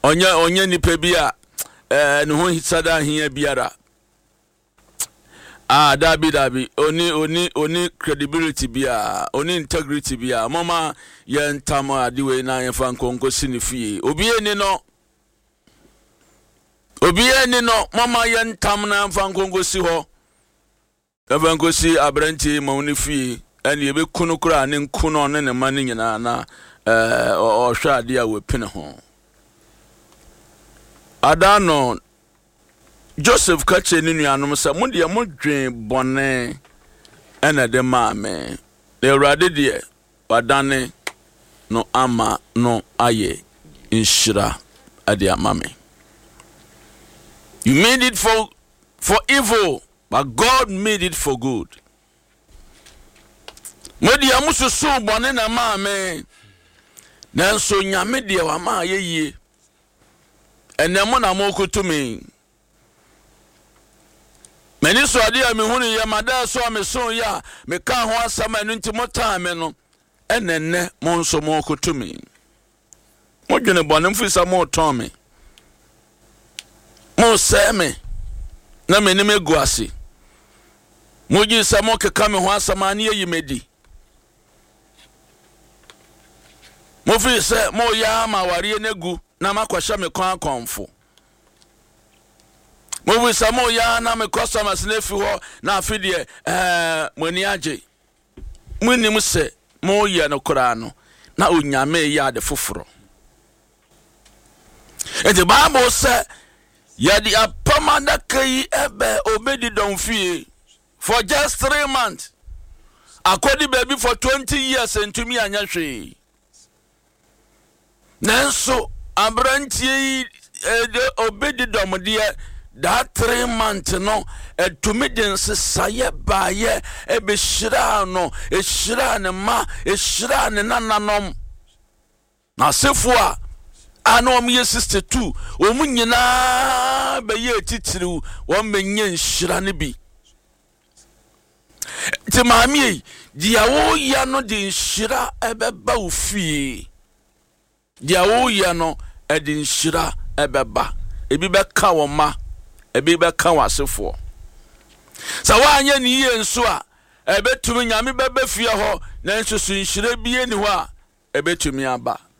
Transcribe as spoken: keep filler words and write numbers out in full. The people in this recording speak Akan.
Onya onya nipa bi a eh ne ho hisada hia biara. Ah dabi dabi oni oni oni credibility bia oni integrity bia mama ye ntam adiwe na ye fa nkonko sinifie obi eni no obi eni no mama ye ntam na fa nkonko si ho fa nkonko si abranti mawni fie eni ebe kunu kura ne nkuno ne ne mane nyina na eh o hwa ade a wepene ho adano Joseph kache ni nuanom sa mo de mo dwen bone ena de maame de urade de wadane no ama no aye inshira ade amame. You made it for for evil, but God made it for good. Mo de amususu bone na maame nanso nyame de wa ma yeye enemo na mo kutumi. Many so idea me huni ya mada so me so ya me ka ho asama enu nti mota me no enenne mo nso mo kotumi mo dwene bone mfisa mo ton me mo se me na me ni me guase mo gi sa mo keka me ho asama ne yi medi mo fi se mo ya ma ware negu na makwahya me kon akonfo mo wi samo ya na me customers na fi ho na afide eh moni age munim se mo ye no kura no na onyame ya de foforo enti Bible say ya di apamada kai ebe obedi don fie for just three months akodi baby for twenty years entumi anya hwe nanso abrantie obedi dom de that three months no etumidinse saye baye ebeshira no eshira ne ma eshira ne nananom na sefua anom ye sixty-two omu nyina beye titiriu won menye nshira ne bi ti maami dia wo ya no de nshira ebeba ofie dia wo ya no e de nshira ebeba ebi be ka wo ma ebi be ka wasefo sa wa anya ni ye nso a ebetumi nyame bebe fie ho na nsusu nhire bie ni ho a ebetumi aba